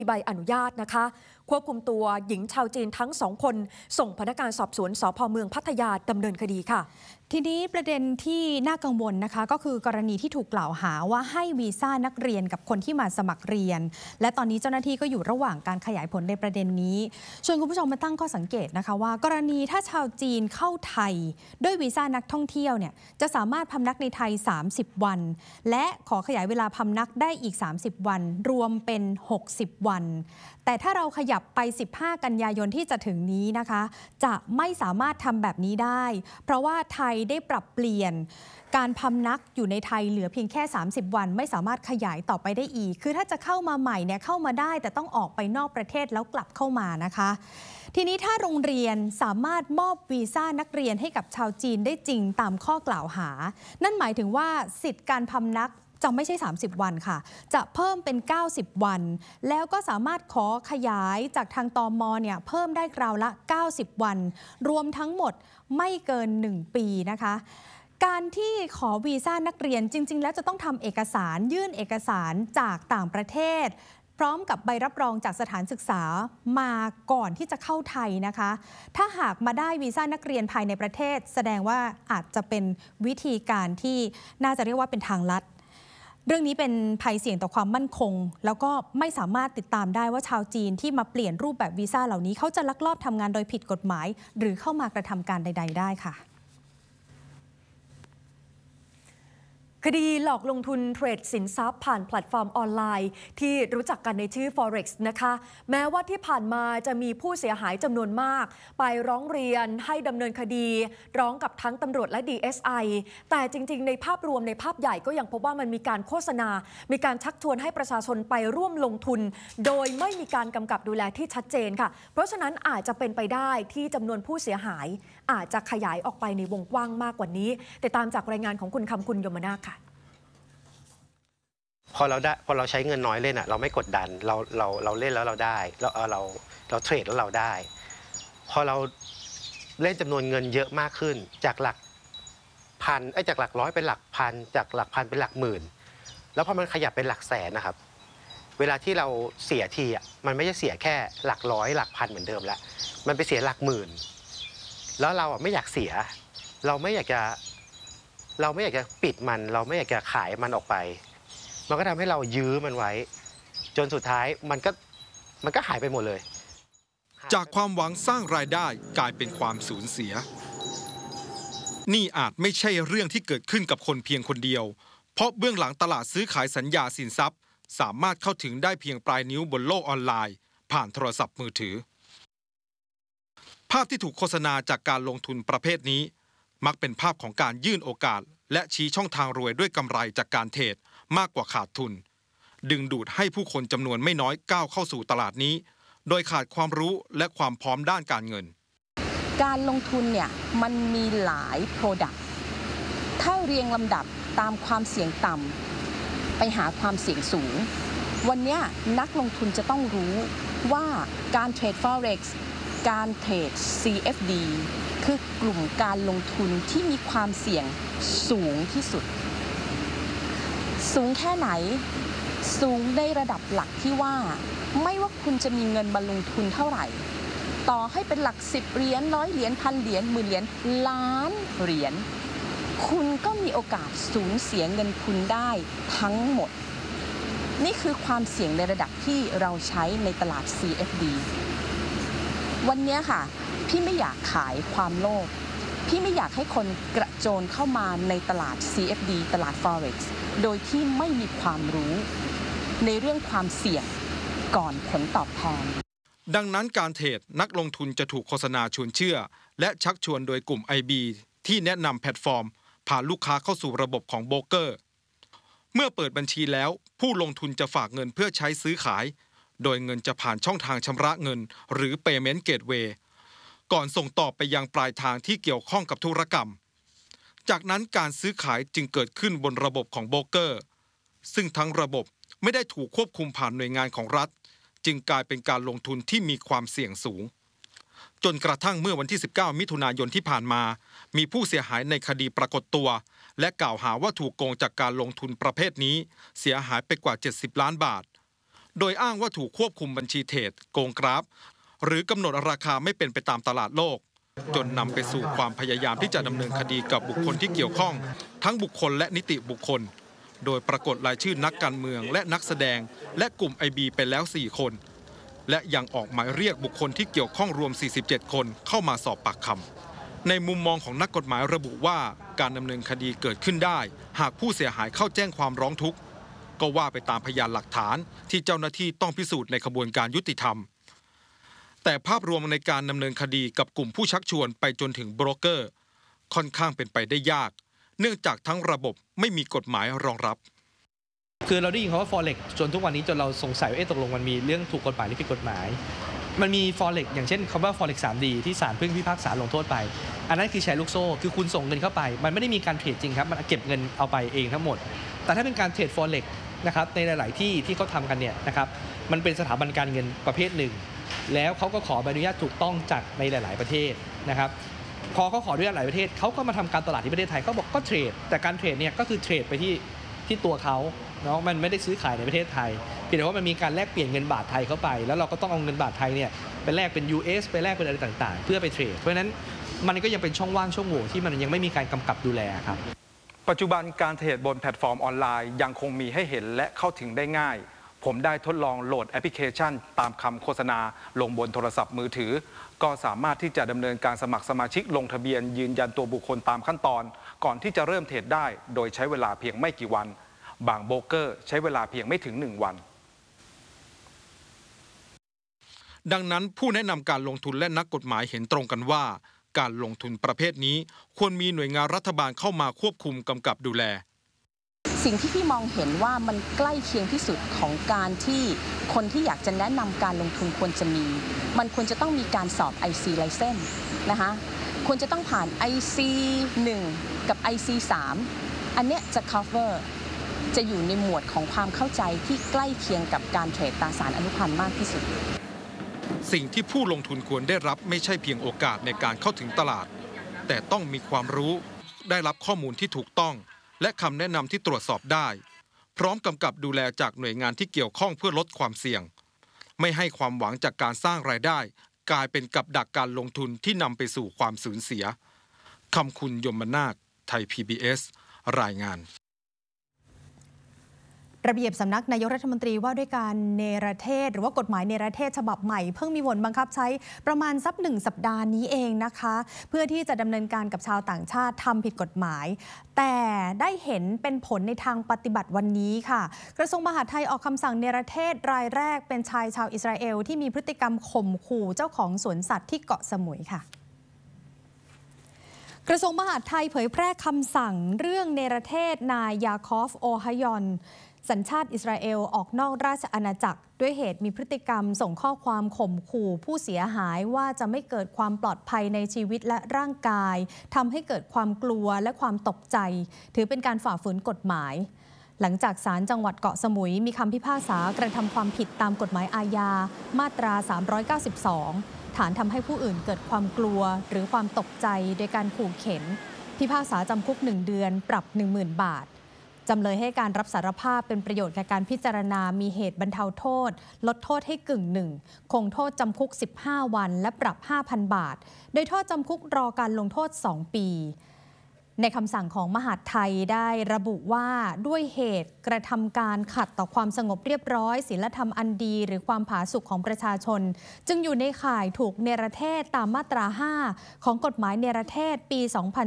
ใบอนุญาตนะคะควบคุมตัวหญิงชาวจีนทั้ง2 คนส่งพนักงานสอบสวนสภ.เมืองพัทยาดำเนินคดีค่ะทีนี้ประเด็นที่น่ากังวลนะคะก็คือกรณีที่ถูกกล่าวหาว่าให้วีซ่านักเรียนกับคนที่มาสมัครเรียนและตอนนี้เจ้าหน้าที่ก็อยู่ระหว่างการขยายผลในประเด็นนี้ชวนคุณผู้ชมมาตั้งข้อสังเกตนะคะว่ากรณีถ้าชาวจีนเข้าไทยด้วยวีซ่านักท่องเที่ยวเนี่ยจะสามารถพำนักในไทย30 วันและขอขยายเวลาพำนักได้อีก30 วันรวมเป็น60 วันแต่ถ้าเราขยับไป15 กันยายนที่จะถึงนี้นะคะจะไม่สามารถทำแบบนี้ได้เพราะว่าไทยได้ปรับเปลี่ยนการพำนักอยู่ในไทยเหลือเพียงแค่30 วันไม่สามารถขยายต่อไปได้อีกคือถ้าจะเข้ามาใหม่เนี่ยเข้ามาได้แต่ต้องออกไปนอกประเทศแล้วกลับเข้ามานะคะทีนี้ถ้าโรงเรียนสามารถมอบวีซ่านักเรียนให้กับชาวจีนได้จริงตามข้อกล่าวหานั่นหมายถึงว่าสิทธิ์การพำนักจะไม่ใช่30 วันค่ะจะเพิ่มเป็น90 วันแล้วก็สามารถขอขยายจากทางตม.เนี่ยเพิ่มได้คราวละ90 วันรวมทั้งหมดไม่เกิน1 ปีนะคะการที่ขอวีซ่านักเรียนจริงๆแล้วจะต้องทำเอกสารยื่นเอกสารจากต่างประเทศพร้อมกับใบรับรองจากสถานศึกษามาก่อนที่จะเข้าไทยนะคะถ้าหากมาได้วีซ่านักเรียนภายในประเทศแสดงว่าอาจจะเป็นวิธีการที่น่าจะเรียกว่าเป็นทางลัดเรื่องนี้เป็นภัยเสี่ยงต่อความมั่นคงแล้วก็ไม่สามารถติดตามได้ว่าชาวจีนที่มาเปลี่ยนรูปแบบวีซ่าเหล่านี้เขาจะลักลอบทำงานโดยผิดกฎหมายหรือเข้ามากระทำการใดๆได้ค่ะคดีหลอกลงทุนเทรดสินทรัพย์ผ่านแพลตฟอร์มออนไลน์ที่รู้จักกันในชื่อ Forex นะคะแม้ว่าที่ผ่านมาจะมีผู้เสียหายจำนวนมากไปร้องเรียนให้ดำเนินคดีร้องกับทั้งตำรวจและ DSI แต่จริงๆในภาพรวมในภาพใหญ่ก็ยังพบว่ามันมีการโฆษณามีการชักชวนให้ประชาชนไปร่วมลงทุนโดยไม่มีการกำกับดูแลที่ชัดเจนค่ะเพราะฉะนั้นอาจจะเป็นไปได้ที่จำนวนผู้เสียหายอาจจะขยายออกไปในวงกว้างมากกว่านี้ติดตามจากรายงานของคุณคำคุณยมนาคค่ะพอเราใช้เงินน้อยเล่นเราไม่กดดันเราเล่นแล้วเราได้เราเทรดแล้วเราได้พอเราเล่นจำนวนเงินเยอะมากขึ้นจากหลักพันจากหลักร้อยเป็นหลักพันจากหลักพันเป็นหลักหมื่นแล้วพอมันขยับเป็นหลักแสนนะครับเวลาที่เราเสียทีมันไม่ใช่เสียแค่หลักร้อยหลักพันเหมือนเดิมแล้วมันไปเสียหลักหมื่นแล้วเราไม่อยากเสียเราไม่อยากจะปิดมันเราไม่อยากจะขายมันออกไปมันก็ทำให้เรายื้อมันไว้จนสุดท้ายมันก็หายไปหมดเลยจากความหวังสร้างรายได้กลายเป็นความสูญเสียนี่อาจไม่ใช่เรื่องที่เกิดขึ้นกับคนเพียงคนเดียวเพราะเบื้องหลังตลาดซื้อขายสัญญาสินทรัพย์สามารถเข้าถึงได้เพียงปลายนิ้วบนโลกออนไลน์ผ่านโทรศัพท์มือถือภาพที่ถูกโฆษณาจากการลงทุนประเภทนี้มักเป็นภาพของการยื่นโอกาสและชี้ช่องทางรวยด้วยกำไรจากการเทรดมากกว่าขาดทุนดึงดูดให้ผู้คนจำนวนไม่น้อยก้าวเข้าสู่ตลาดนี้โดยขาดความรู้และความพร้อมด้านการเงินการลงทุนเนี่ยมันมีหลาย Product ถ้าเรียงลำดับตามความเสี่ยงต่ำไปหาความเสี่ยงสูงวันนี้นักลงทุนจะต้องรู้ว่าการเทรด Forex การเทรด CFD คือกลุ่มการลงทุนที่มีความเสี่ยงสูงที่สุดสูงแค่ไหนสูงในระดับหลักที่ว่าไม่ว่าคุณจะมีเงินมาลงทุนเท่าไหร่ต่อให้เป็นหลัก10 เหรียญ100 เหรียญพันเหรียญหมื่นเหรียญล้านเหรียญคุณก็มีโอกาสสูญเสียเงินคุณได้ทั้งหมดนี่คือความเสี่ยงในระดับที่เราใช้ในตลาด CFD วันนี้ค่ะพี่ไม่อยากขายความโลภพี่ไม่อยากให้คนกระโจนเข้ามาในตลาด CFD ตลาด Forex โดยที่ไม่มีความรู้ในเรื่องความเสี่ยงก่อนผลตอบแทนดังนั้นการเทรดนักลงทุนจะถูกโฆษณาชวนเชื่อและชักชวนโดยกลุ่ม IB ที่แนะนำแพลตฟอร์มพาลูกค้าเข้าสู่ระบบของโบรกเกอร์เมื่อเปิดบัญชีแล้วผู้ลงทุนจะฝากเงินเพื่อใช้ซื้อขายโดยเงินจะผ่านช่องทางชำระเงินหรือ Payment Gateway ก่อนส่งต่อไปยังปลายทางที่เกี่ยวข้องกับธุรกรรมจากนั้นการซื้อขายจึงเกิดขึ้นบนระบบของโบรกเกอร์ซึ่งทั้งระบบไม่ได้ถูกควบคุมผ่านหน่วยงานของรัฐจึงกลายเป็นการลงทุนที่มีความเสี่ยงสูงจนกระทั่งเมื่อวันที่19 มิถุนายนที่ผ่านมามีผู้เสียหายในคดีปรากฏตัวและกล่าวหาว่าถูกโกงจากการลงทุนประเภทนี้เสียหายไปกว่า70 ล้านบาทโดยอ้างว่าถูกควบคุมบัญชีเทรดโกงกราฟหรือกำหนดราคาไม่เป็นไปตามตลาดโลกจนนำไปสู่ความพยายามที่จะดำเนินคดีกับบุคคลที่เกี่ยวข้องทั้งบุคคลและนิติบุคคลโดยปรากฏรายชื่อนักการเมืองและนักแสดงและกลุ่ม IB ไปแล้ว4คนและยังออกหมายเรียกบุคคลที่เกี่ยวข้องรวม47คนเข้ามาสอบปากคำในมุมมองของนักกฎหมายระบุว่าการดำเนินคดีเกิดขึ้นได้หากผู้เสียหายเข้าแจ้งความร้องทุกข์ก็ว่าไปตามพยานหลักฐานที่เจ้าหน้าที่ต้องพิสูจน์ในกระบวนการยุติธรรมแต่ภาพรวมในการดำเนินคดีกับกลุ่มผู้ชักชวนไปจนถึงโบรกเกอร์ค่อนข้างเป็นไปได้ยากเนื่องจากทั้งระบบไม่มีกฎหมายรองรับคือเราได้ยินคำว่า Forex จนทุกวันนี้จนเราสงสัยว่าตกลงมันมีเรื่องถูกกฎหมายหรือผิดกฎหมายมันมี Forex อย่างเช่นคำว่า Forex 3D ที่ศาลเพิ่งพิพากษาลงโทษไปอันนั้นคือแชร์ลูกโซ่คือคุณส่งเงินเข้าไปมันไม่ได้มีการเทรดจริงครับมันเก็บเงินเอาไปเองทั้งหมดแต่ถ้าเป็นการเทรด Forex นะครับในหลายๆที่เขาทำกันเนี่ยนะครับมันเป็นสถาบันการเงินประเภทหนึ่งแล้วเขาก็ขอใบอนุญาตถูกต้องจากในหลายๆประเทศนะครับพอเขาขออนุญาตหลายประเทศเขาก็มาทำการตลาดที่ประเทศไทยเขาบอกก็เทรดแต่การเทรดเนี่ยก็คือเทรดไปที่ตัวเขาเนาะมันไม่ได้ซื้อขายในประเทศไทยเพียงแต่ว่ามันมีการแลกเปลี่ยนเงินบาทไทยเข้าไปแล้วเราก็ต้องเอาเงินบาทไทยเนี่ยไปแลกเป็น US ไปแลกเป็นอะไรต่างๆเพื่อไปเทรดเพราะฉะนั้นมันก็ยังเป็นช่องว่างช่องโหว่ที่มันยังไม่มีการกำกับดูแลครับปัจจุบันการเทรดบนแพลตฟอร์มออนไลน์ยังคงมีให้เห็นและเข้าถึงได้ง่ายผมได้ทดลองโหลดแอปพลิเคชันตามคำโฆษณาลงบนโทรศัพท์มือถือก็สามารถที่จะดำเนินการสมัครสมาชิกลงทะเบียนยืนยันตัวบุคคลตามขั้นตอนก่อนที่จะเริ่มเทรดได้โดยใช้เวลาเพียงไม่กี่วันบางโบรกเกอร์ใช้เวลาเพียงไม่ถึง1 วันดังนั้นผู้แนะนำการลงทุนและนักกฎหมายเห็นตรงกันว่าการลงทุนประเภทนี้ควรมีหน่วยงานรัฐบาลเข้ามาควบคุมกำกับดูแลสิ่งที่พี่มองเห็นว่ามันใกล้เคียงที่สุดของการที่คนที่อยากจะแนะนำการลงทุนควรจะมีมันควรจะต้องมีการสอบ IC License นะคะควรจะต้องผ่าน IC 1 กับ IC 3 อันเนี้ยจะ cover จะอยู่ในหมวดของความเข้าใจที่ใกล้เคียงกับการเทรดตราสารอนุพันธ์มากที่สุดสิ่งที่ผู้ลงทุนควรได้รับไม่ใช่เพียงโอกาสในการเข้าถึงตลาดแต่ต้องมีความรู้ได้รับข้อมูลที่ถูกต้องและคำแนะนำที่ตรวจสอบได้พร้อมกำกับดูแลจากหน่วยงานที่เกี่ยวข้องเพื่อลดความเสี่ยงไม่ให้ความหวังจากการสร้างรายได้กลายเป็นกับดักการลงทุนที่นำไปสู่ความสูญเสียคำคุณยมนาถไทย PBS รายงานระเบียบสำนักนายกรัฐมนตรีว่าด้วยการเนรเทศหรือว่ากฎหมายเนรเทศฉบับใหม่เพิ่งมีผลบังคับใช้ประมาณสัก1 สัปดาห์นี้เองนะคะเพื่อที่จะดำเนินการกับชาวต่างชาติทำผิดกฎหมายแต่ได้เห็นเป็นผลในทางปฏิบัติวันนี้ค่ะกระทรวงมหาดไทยออกคำสั่งเนรเทศรายแรกเป็นชายชาวอิสราเอลที่มีพฤติกรรมข่มขู่เจ้าของสวนสัตว์ที่เกาะสมุยค่ะกระทรวงมหาดไทยเผยแพร่คำสั่งเรื่องเนรเทศนายยาคอฟโอฮยอนสัญชาติอิสราเอลออกนอกราชอาณาจักรด้วยเหตุมีพฤติกรรมส่งข้อความข่มขู่ผู้เสียหายว่าจะไม่เกิดความปลอดภัยในชีวิตและร่างกายทำให้เกิดความกลัวและความตกใจถือเป็นการฝ่าฝืนกฎหมายหลังจากศาลจังหวัดเกาะสมุยมีคำพิพากษากระทำความผิดตามกฎหมายอาญามาตรา392ฐานทำให้ผู้อื่นเกิดความกลัวหรือความตกใจโดยการขู่เข็นพิพากษาจำคุก1 เดือนปรับ 10,000 บาทจำเลยให้การรับสารภาพเป็นประโยชน์แก่การพิจารณามีเหตุบรรเทาโทษลดโทษให้กึ่งหนึ่งคงโทษจำคุก15 วันและปรับ 5,000 บาทโดยโทษจำคุกรอการลงโทษ2 ปีในคำสั่งของมหาดไทยได้ระบุว่าด้วยเหตุกระทำการขัดต่อความสงบเรียบร้อยศีลธรรมอันดีหรือความผาสุกของประชาชนจึงอยู่ในข่ายถูกเนรเทศตามมาตรา 5 ของกฎหมายเนรเทศปี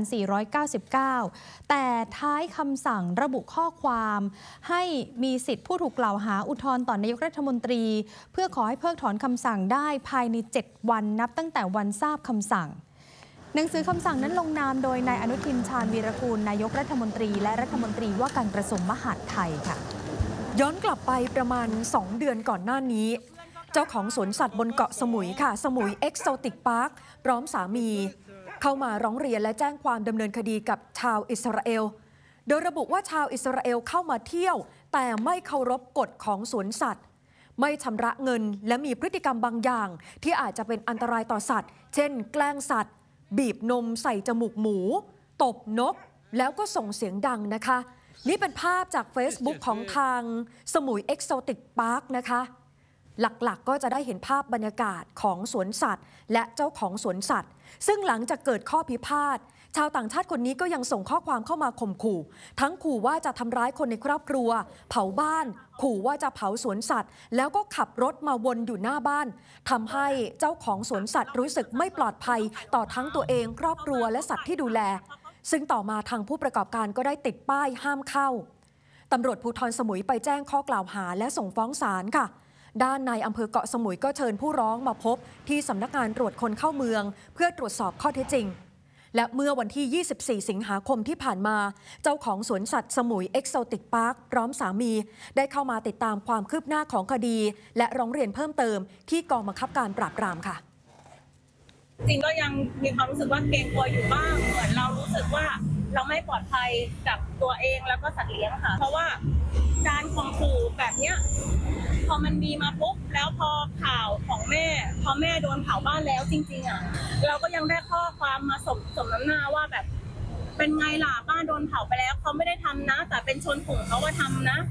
2499 แต่ท้ายคำสั่งระบุข้อความให้มีสิทธิผู้ถูกกล่าวหาอุทธรณ์ต่อนายกรัฐมนตรีเพื่อขอให้เพิกถอนคำสั่งได้ภายใน7 วันนับตั้งแต่วันทราบคำสั่งหนังสือคำสั่งนั้นลงนามโดยนายอนุทินชาญวีรกูลนายกรัฐมนตรีและรัฐมนตรีว่าการกระทรวงมหาดไทยค่ะย้อนกลับไปประมาณ2 เดือนก่อนหน้านี้เจ้าของสวนสัตว์บนเกาะสมุยค่ะสมุยเอ็กโซติกพาร์คพร้อมสามีเข้ามาร้องเรียนและแจ้งความดำเนินคดีกับชาวอิสราเอลโดยระบุว่าชาวอิสราเอลเข้ามาเที่ยวแต่ไม่เคารพกฎของสวนสัตว์ไม่ชำระเงินและมีพฤติกรรมบางอย่างที่อาจจะเป็นอันตรายต่อสัตว์เช่นแกล้งสัตว์บีบนมใส่จมูกหมูตบนกแล้วก็ส่งเสียงดังนะคะนี่เป็นภาพจาก Facebook ของทางสมุย Exotic Park นะคะ หลักๆก็จะได้เห็นภาพบรรยากาศของสวนสัตว์ และเจ้าของสวนสัตว์ ซึ่งหลังจากเกิดข้อพิพาทชาวต่างชาติคนนี้ก็ยังส่งข้อความเข้ามาข่มขู่ทั้งขู่ว่าจะทำร้ายคนในครอบครัวเผาบ้านขู่ว่าจะเผาสวนสัตว์แล้วก็ขับรถมาวนอยู่หน้าบ้านทำให้เจ้าของสวนสัตว์รู้สึกไม่ปลอดภัยต่อทั้งตัวเองครอบครัวและสัตว์ที่ดูแลซึ่งต่อมาทางผู้ประกอบการก็ได้ติดป้ายห้ามเข้าตำรวจภูธรสมุยไปแจ้งข้อกล่าวหาและส่งฟ้องศาลค่ะด้านนายอำเภอเกาะสมุยก็เชิญผู้ร้องมาพบที่สำนักงานตรวจคนเข้าเมืองเพื่อตรวจสอบข้อเท็จจริงและเมื่อวันที่ 24 สิงหาคมที่ผ่านมาเจ้าของสวนสัตว์สมุย Exotic Park พร้อมสามีได้เข้ามาติดตามความคืบหน้าของคดีและร้องเรียนเพิ่มเติมที่กองบังคับการปราบปรามค่ะจริงก็ยังมีความรู้สึกว่าเกรงกลัวอยู่บ้างเหมือนเรารู้สึกว่าเราไม่ปลอดภัยกับตัวเองแล้วก็สัตว์เลี้ยงค่ะเพราะว่าการข่มขู่แบบเนี้ยพอมันมีมาปุ๊บแล้วพอข่าวของแม่พอแม่โดนเผาบ้านแล้วจริงๆอ่ะเราก็ยังได้ข้อความมาสมน้ำหน้าว่าแบบเป็นไงล่ะบ้านโดนเผาไปแล้วเขาไม่ได้ทำนะแต่เป็นชนกลุ่มเขาว่าทำนะ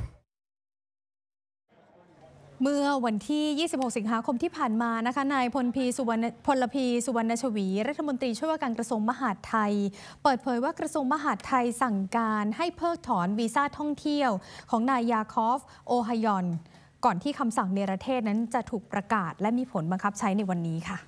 เมื่อวันที่ 26 สิงหาคมที่ผ่านมานะคะนายพลพีสุวรรณชวีรัฐมนตรีช่วยว่าการกระทรวงมหาดไทยเปิดเผยว่ากระทรวงมหาดไทยสั่งการให้เพิกถอนวีซ่าท่องเที่ยวของนายยาคอฟโอไฮยอนก่อนที่คำสั่งเนรเทศนั้นจะถูกประกาศและมีผลบังคับใช้ในวันนี้ค่ะ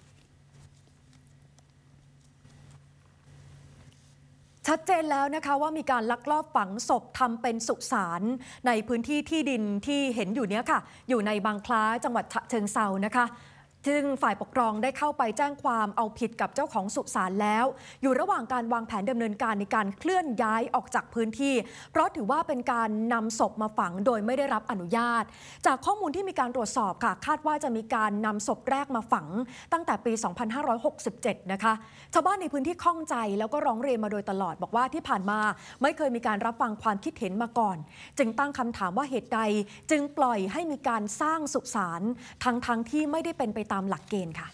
ชัดเจนแล้วนะคะว่ามีการลักลอบฝังศพทำเป็นสุสานในพื้นที่ที่ดินที่เห็นอยู่เนี้ยค่ะอยู่ในบางคล้าจังหวัดฉะเชิงเทรานะคะซึ่งฝ่ายปกครองได้เข้าไปแจ้งความเอาผิดกับเจ้าของสุสานแล้วอยู่ระหว่างการวางแผนดำเนินการในการเคลื่อนย้ายออกจากพื้นที่เพราะถือว่าเป็นการนำศพมาฝังโดยไม่ได้รับอนุญาตจากข้อมูลที่มีการตรวจสอบค่ะคาดว่าจะมีการนำศพแรกมาฝังตั้งแต่ปี 2567 นะคะชาวบ้านในพื้นที่ข้องใจแล้วก็ร้องเรียนมาโดยตลอดบอกว่าที่ผ่านมาไม่เคยมีการรับฟังความคิดเห็นมาก่อนจึงตั้งคำถามว่าเหตุใดจึงปล่อยให้มีการสร้างสุสานทั้งที่ไม่ได้เป็นไปตามหลักเกณฑ์ค่ะ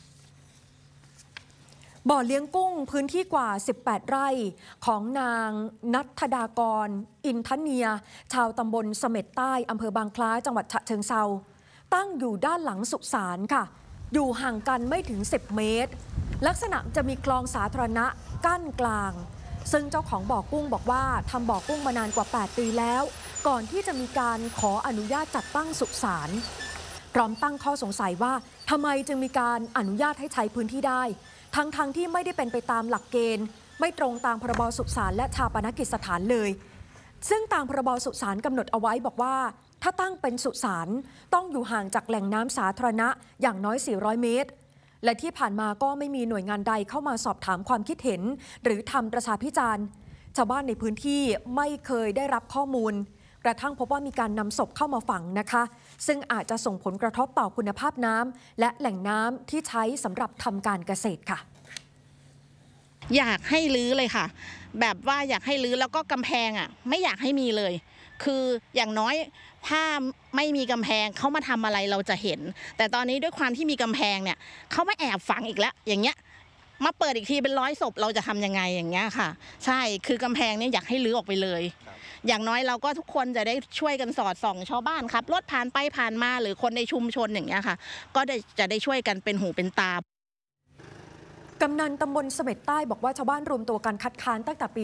บ่อเลี้ยงกุ้งพื้นที่กว่า 18 ไร่ของนางนัทดากรอินทเนียชาวตำบลเสม็ดใต้อำเภอบางคล้าจังหวัดฉะเชิงเทราตั้งอยู่ด้านหลังสุสานค่ะอยู่ห่างกันไม่ถึง10 เมตรลักษณะจะมีคลองสาธารณะกั้นกลางซึ่งเจ้าของบ่อกุ้งบอกว่าทำบ่อกุ้งมานานกว่า8 ปีแล้วก่อนที่จะมีการขออนุญาตจัดตั้งสุสานพร้อมตั้งข้อสงสัยว่าทำไมจึงมีการอนุญาตให้ใช้พื้นที่ได้ทั้งที่ไม่ได้เป็นไปตามหลักเกณฑ์ไม่ตรงตามพรบสุสานและชาปนกิจสถานเลยซึ่งตามพรบสุสานกำหนดเอาไว้บอกว่าถ้าตั้งเป็นสุสานต้องอยู่ห่างจากแหล่งน้ำสาธารณะอย่างน้อย400 เมตรและที่ผ่านมาก็ไม่มีหน่วยงานใดเข้ามาสอบถามความคิดเห็นหรือทำประชาพิจารณ์ชาวบ้านในพื้นที่ไม่เคยได้รับข้อมูลกระทั่งพบว่ามีการนำศพเข้ามาฝังนะคะซึ่งอาจจะส่งผลกระทบต่อคุณภาพน้ำและแหล่งน้ำที่ใช้สำหรับทำการเกษตรค่ะอยากให้รื้อเลยค่ะแบบว่าอยากให้รื้อแล้วก็กำแพงไม่อยากให้มีเลยคืออย่างน้อยถ้าไม่มีกำแพงเขามาทำอะไรเราจะเห็นแต่ตอนนี้ด้วยความที่มีกำแพงเนี่ยเขามาแอบฝังอีกแล้วอย่างเงี้ยมาเปิดอีกทีเป็น100 ศพเราจะทำยังไงอย่างเงี้ยค่ะใช่คือกำแพงเนี่ยอยากให้รื้อออกไปเลยอย่างน้อยเราก็ทุกคนจะได้ช่วยกันสอดส่องชาวบ้านครับรถผ่านไปผ่านมาหรือคนในชุมชนอย่างเงี้ยค่ะก็จะได้ช่วยกันเป็นหูเป็นตากำนันตำบลเสม็ดใต้บอกว่าชาวบ้านรวมตัวกันคัดค้านตั้งแต่ปี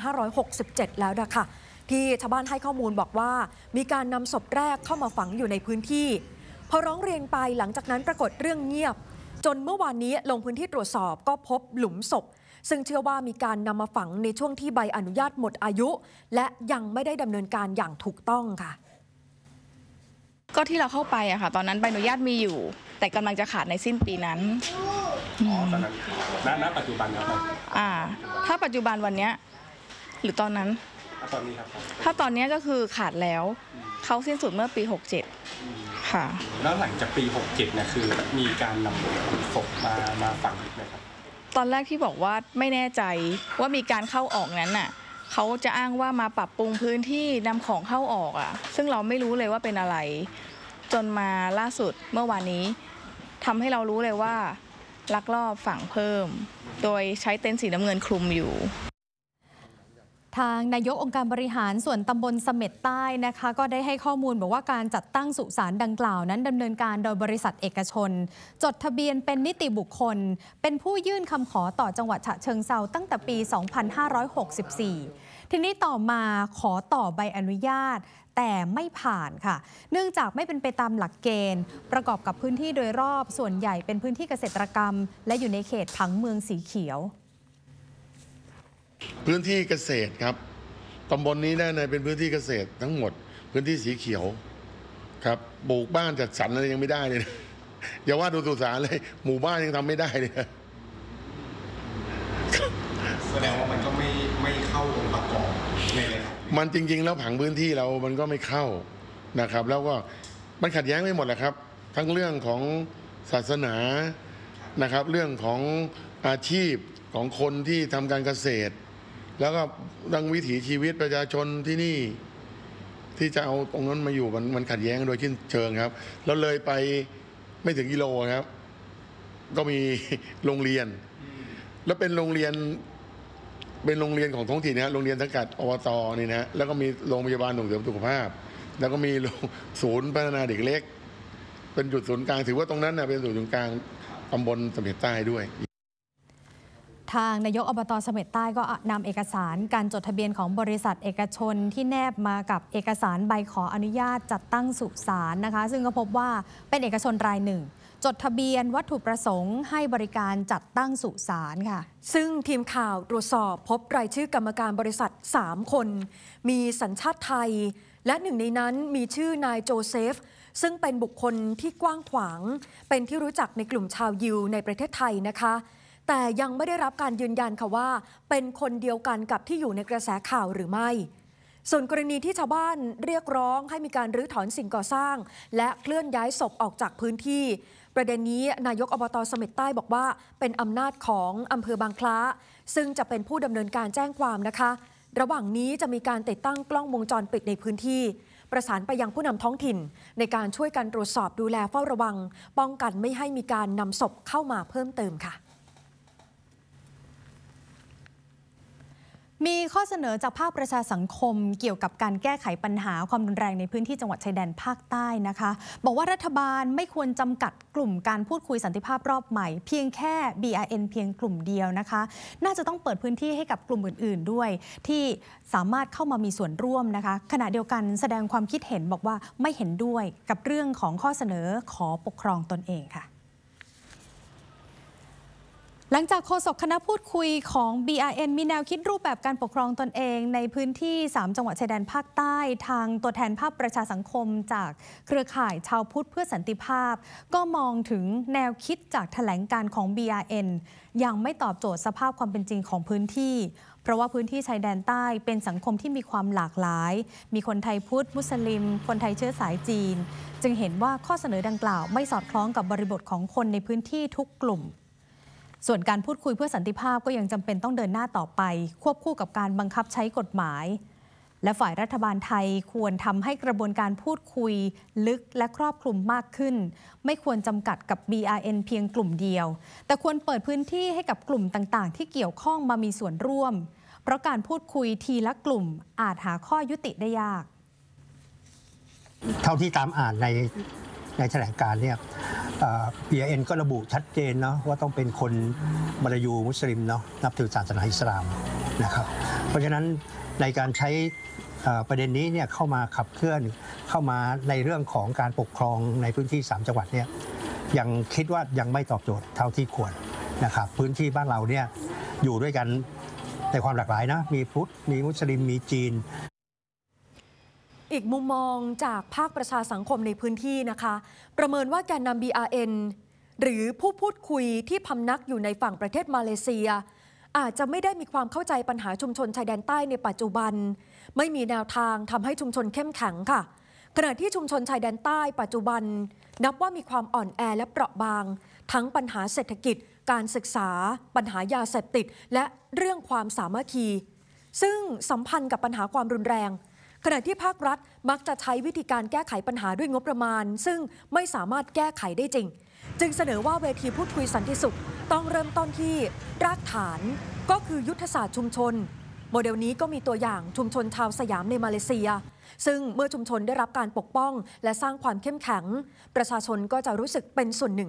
2567 แล้วนะคะที่ชาวบ้านให้ข้อมูลบอกว่ามีการนำศพแรกเข้ามาฝังอยู่ในพื้นที่พอร้องเรียนไปหลังจากนั้นปรากฏเรื่องเงียบจนเมื่อวานนี้ลงพื้นที่ตรวจสอบก็พบหลุมศพซึ่งเชื่อว่ามีการนำมาฝังในช่วงที่ใบอนุญาตหมดอายุและยังไม่ได้ดำเนินการอย่างถูกต้องค่ะก็ที่เราเข้าไปอะค่ะตอนนั้นใบอนุญาตมีอยู่แต่กำลังจะขาดในสิ้นปีนั้นตอนนั้นณปัจจุบันครับถ้าปัจจุบันวันนี้หรือตอนนั้นตอนนี้ครับถ้าตอนนี้ก็คือขาดแล้วเขาสิ้นสุดเมื่อปี 67ค่ะแล้วหลังจากปี67เนี่ยคือมีการนำศพมาฝังไหมครับตอนแรกที่บอกว่าไม่แน่ใจว่ามีการเข้าออกนั้นน่ะเขาจะอ้างว่ามาปรับปรุงพื้นที่นำของเข้าออกซึ่งเราไม่รู้เลยว่าเป็นอะไรจนมาล่าสุดเมื่อวานนี้ทำให้เรารู้เลยว่าลักลอบฝังเพิ่มโดยใช้เต็นท์สีน้ำเงินคลุมอยู่ทางนายกองค์การบริหารส่วนตำบลเสม็ดใต้นะคะก็ได้ให้ข้อมูลบอกว่าการจัดตั้งสุสานดังกล่าวนั้นดำเนินการโดยบริษัทเอกชนจดทะเบียนเป็นนิติบุคคลเป็นผู้ยื่นคำขอต่อจังหวัดฉะเชิงเทราตั้งแต่ปี 2564 ทีนี้ต่อมาขอต่อใบอนุญาตแต่ไม่ผ่านค่ะเนื่องจากไม่เป็นไปตามหลักเกณฑ์ประกอบกับพื้นที่โดยรอบส่วนใหญ่เป็นพื้นที่เกษตรกรรมและอยู่ในเขตผังเมืองสีเขียวพื้นที่เกษตรครับตำบลนี้ได้ในเป็นพื้นที่เกษตรทั้งหมดพื้นที่สีเขียวครับปลูกบ้านจัดสรรอะไรยังไม่ได้เลยนะอย่าว่าดูสุสานเลยหมู่บ้านยังทำไม่ได้เลยแสดงว่ามันก็ไม่เข้าองค์ประกอบเลยครับมันจริงๆแล้วผังพื้นที่เรามันก็ไม่เข้านะครับแล้วก็มันขัดแย้งไปหมดแหละครับทั้งเรื่องของศาสนานะครับเรื่องของอาชีพของคนที่ทำการเกษตรแล้วก็ดังวิถีชีวิตประชาชนที่นี่ที่จะเอาตรงนั้นมาอยู่มันขัดแย้งโดยสิ้นเชิงครับแล้วเลยไปไม่ถึงกิโลครับก็มีโรงเรียนแล้วเป็นโรงเรียนของท้องถิ่นนะโรงเรียนสังกัดอบต.นี่นะแล้วก็มีโรงพยาบาลส่งเสริมสุขภาพแล้วก็มีศูนย์พัฒนาเด็กเล็กเป็นจุดศูนย์กลางถือว่าตรงนั้นเป็นศูนย์กลางตำบลเสม็ดใต้ด้วยทางนายกอบต.เสม็ดใต้ก็นำเอกสารการจดทะเบียนของบริษัทเอกชนที่แนบมากับเอกสารใบขออนุญาตจัดตั้งสุสานนะคะซึ่งก็พบว่าเป็นเอกชนรายหนึ่งจดทะเบียนวัตถุประสงค์ให้บริการจัดตั้งสุสานค่ะซึ่งทีมข่าวตรวจสอบพบรายชื่อกรรมการบริษัท3 คนมีสัญชาติไทยและหนึ่งในนั้นมีชื่อนายโจเซฟซึ่งเป็นบุคคลที่กว้างขวางเป็นที่รู้จักในกลุ่มชาวยิวในประเทศไทยนะคะแต่ยังไม่ได้รับการยืนยันค่ะว่าเป็นคนเดียวกันกับที่อยู่ในกระแสข่าวหรือไม่ส่วนกรณีที่ชาวบ้านเรียกร้องให้มีการรื้อถอนสิ่งก่อสร้างและเคลื่อนย้ายศพออกจากพื้นที่ประเด็นนี้นายกอบต.เสม็ดใต้บอกว่าเป็นอำนาจของอำเภอบางคล้าซึ่งจะเป็นผู้ดำเนินการแจ้งความนะคะระหว่างนี้จะมีการติดตั้งกล้องวงจรปิดในพื้นที่ประสานไปยังผู้นำท้องถิ่นในการช่วยกันตรวจสอบดูแลเฝ้าระวังป้องกันไม่ให้มีการนำศพเข้ามาเพิ่มเติมค่ะมีข้อเสนอจากภาคประชาสังคมเกี่ยวกับการแก้ไขปัญหาความรุนแรงในพื้นที่จังหวัดชายแดนภาคใต้นะคะบอกว่ารัฐบาลไม่ควรจำกัดกลุ่มการพูดคุยสันติภาพรอบใหม่เพียงแค่ BRN เพียงกลุ่มเดียวนะคะน่าจะต้องเปิดพื้นที่ให้กับกลุ่มอื่นๆด้วยที่สามารถเข้ามามีส่วนร่วมนะคะขณะเดียวกันแสดงความคิดเห็นบอกว่าไม่เห็นด้วยกับเรื่องของข้อเสนอขอปกครองตนเองค่ะหลังจากโฆษกคณะพูดคุยของ BRN มีแนวคิดรูปแบบการปกครองตนเองในพื้นที่3จังหวัดชายแดนภาคใต้ทางตัวแทนภาคประชาสังคมจากเครือข่ายชาวพุทธเพื่อสันติภาพก็มองถึงแนวคิดจากแถลงการของ BRN ยังไม่ตอบโจทย์สภาพความเป็นจริงของพื้นที่เพราะว่าพื้นที่ชายแดนใต้เป็นสังคมที่มีความหลากหลายมีคนไทยพุทธมุสลิมคนไทยเชื้อสายจีนจึงเห็นว่าข้อเสนอดังกล่าวไม่สอดคล้องกับบริบทของคนในพื้นที่ทุกกลุ่มส่วนการพูดคุยเพื่อสันติภาพก็ยังจำเป็นต้องเดินหน้าต่อไปควบคู่กับการบังคับใช้กฎหมายและฝ่ายรัฐบาลไทยควรทำให้กระบวนการพูดคุยลึกและครอบคลุมมากขึ้นไม่ควรจำกัดกับ BRN เพียงกลุ่มเดียวแต่ควรเปิดพื้นที่ให้กับกลุ่มต่างๆที่เกี่ยวข้องมามีส่วนร่วมเพราะการพูดคุยทีละกลุ่มอาจหาข้อยุติได้ยากเท่าที่ตามอ่านในแถลงการเนี่ยBRN ก็ระบุชัดเจนเนาะว่าต้องเป็นคนมลายูมุสลิมเนาะนับถือศาสนาอิสลามนะครับเพราะฉะนั้นในการใช้ประเด็นนี้เนี่ยเข้ามาขับเคลื่อนเข้ามาในเรื่องของการปกครองในพื้นที่3จังหวัดเนี่ยยังคิดว่ายังไม่ตอบโจทย์เท่าที่ควรนะครับพื้นที่บ้านเราเนี่ยอยู่ด้วยกันในความหลากหลายนะมีพุทธมีมุสลิมมีจีนอีกมุมมองจากภาคประชาสังคมในพื้นที่นะคะประเมินว่าแกนนำ BRN หรือผู้พูดคุยที่พำนักอยู่ในฝั่งประเทศมาเลเซียอาจจะไม่ได้มีความเข้าใจปัญหาชุมชนชายแดนใต้ในปัจจุบันไม่มีแนวทางทำให้ชุมชนเข้มแข็งค่ะขณะที่ชุมชนชายแดนใต้ปัจจุบันนับว่ามีความอ่อนแอและเปราะบางทั้งปัญหาเศรษฐกิจการศึกษาปัญหายาเสพติดและเรื่องความสามัคคีซึ่งสัมพันธ์กับปัญหาความรุนแรงขณะที่ภาครัฐมักจะใช้วิธีการแก้ไขปัญหาด้วยงบประมาณซึ่งไม่สามารถแก้ไขได้จริงจึงเสนอว่าเวทีพูดคุยสันติสุขต้องเริ่มต้นที่รากฐานก็คือยุทธศาสตร์ชุมชนโมเดลนี้ก็มีตัวอย่างชุมชนชาวสยามในมาเลเซียซึ่งเมื่อชุมชนได้รับการปกป้องและสร้างความเข้มแข็งประชาชนก็จะรู้สึกเป็นส่วนหนึ่ง